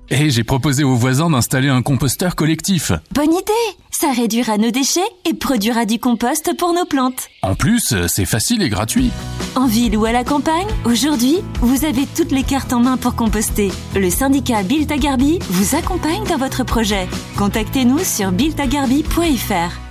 Et j'ai proposé aux voisins d'installer un composteur collectif. Bonne idée! Ça réduira nos déchets et produira du compost pour nos plantes. En plus, c'est facile et gratuit. En ville ou à la campagne, aujourd'hui, vous avez toutes les cartes en main pour composter. Le syndicat Built à Garby vous accompagne dans votre projet. Contactez-nous sur builtagarby.fr.